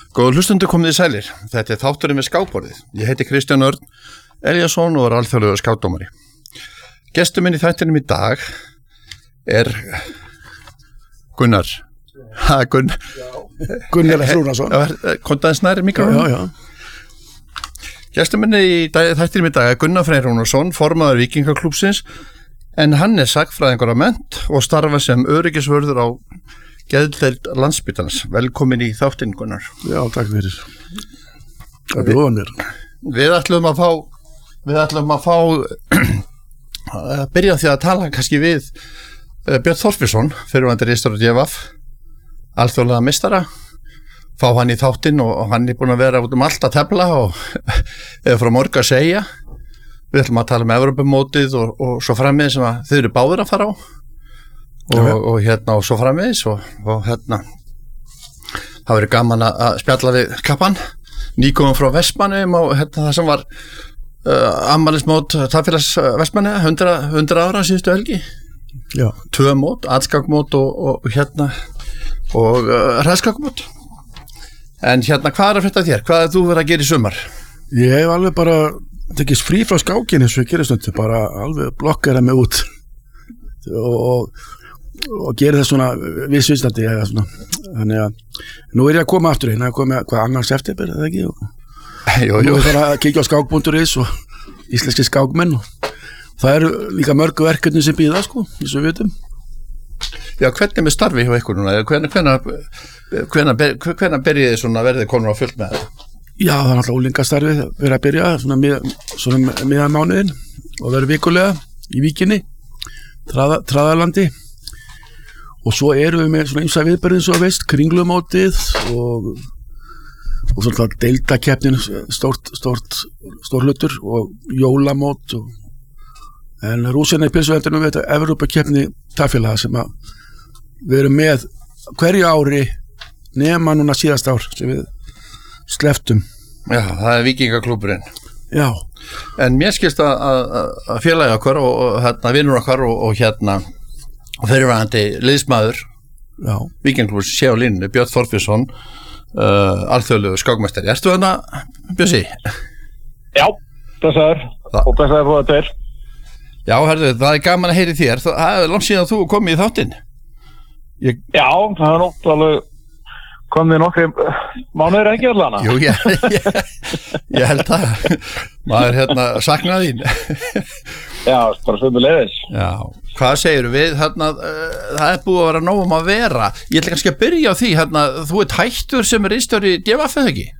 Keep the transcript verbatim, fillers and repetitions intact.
Góður hlustundur komið í sælir. Þetta er þátturinn við skákborðið. Ég heiti Kristján Örn Elíasson og er alþjóðlegur skákdómari. Gestur minn í þættinum í dag er Gunnar. Ha, Gunn... Gunnar Rúnarsson. Kontaðins nær mikrofón. Já, já. Gestur minn í dag, þættinum í dag er Gunnar Freyr Rúnarsson, formaður Víkingaklúbbsins, en hann er sagfræðingur að mennt og starfa sem öryggisvörður á geðdeild Landspítalans. Velkomin í þáttinn, Gunnar. Já, takk fyrir. Það bjóða mér. Við ætlum að fá við ætlum að fá að byrja því að tala kannski við Björn Þorsteinsson, fyrrverandi ritstjóri D V F, alþjóðlega meistara, fá hann í þáttinn og hann er búinn að vera út um allt að tefla og eða frá morgu að segja. Við ætlum að tala um Evrópumótið og, og svo framvegis sem að þið eru báðir að fara á. Og, og hérna og svo framvegis og, og hérna það verið gaman að spjalla við kappan nýkomum frá Vestmannaeyjum og hérna það sem var uh, afmælismót Tafélags Vestmannaeyja hundrað, hundrað ára síðustu helgi. Já. Tvö mót, aðskákmót og, og hérna og uh, hræðskákmót. En hérna hvað er að frétta þér? Hvað er þú verið að gera í sumar? Ég hef alveg bara tekist frí frá skákinni eins og ég gerir stundu, bara alveg blokkera mig út og, og og gerir það svona vissvistandi eða svona, þannig að nú er ég að koma aftur inn, að koma hvað annars eftir er það ekki og jú, jú. Nú er það að kíkja á skák punktur is og íslenski skákmenn og það eru líka mörgu verkefni sem býða sko, eins og við veitum. Já, hvernig með starfi hjá ykkur núna? Hvernig, hvernig, hvernig, hvernig byrjið þið svona verðið konur á fullt með þetta? Já, það er alltaf úlingastarfið verið að byrja svona, mið, svona miðan mánuðin og verið vikulega í Víkinni, Traða, Traðalandi. Og svo erum við með svona ýmsa viðburðin svo veist, kringlumótið og, og svona deildakeppnin stórt, stórt, stór hlutur og jólamót og, en rúsina í pilsuendunum við þetta Evrópukeppni Tafélaga sem að við erum með hverju ári nema núna síðast ár sem við sleftum. Já, það er Víkingaklúbburinn. Já. En mér skilst að, að, að félagi okkar og, og hérna vinnur okkar og, og hérna og fyrirvægandi liðsmaður Víkingaklúbbs sé á línunni, Björn Þorsteinsson, uh, alþjóðlegur skákmeistari. Ertu þarna, Bjössi? Já, blessaður og blessaður fóða tveir. Já, herðu, það er gaman að heyri þér. Það er langt síðan að þú komið í þáttinn. Ég... Já, það er nótt alveg komið nokkri mánuðir ekki allan. Jú, ég, ég, ég held það. Maður hérna saknaði þín. Já, bara sömuleiðis. Já, hvað segirðu við hérna, uh, það er búið að vera nóg um að vera. Ég ætla kannski að byrja á því hérna, þú ert hættur sem ritstjóri D V F eða ekki?